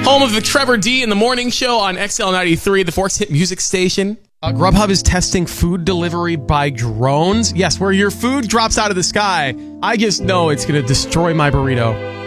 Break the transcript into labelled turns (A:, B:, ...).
A: Home of the Trevor D in the Morning Show on XL93, the Forks Hit Music Station. Grubhub is testing food delivery by drones. Yes, where your food drops out of the sky. I just know it's going to destroy my burrito.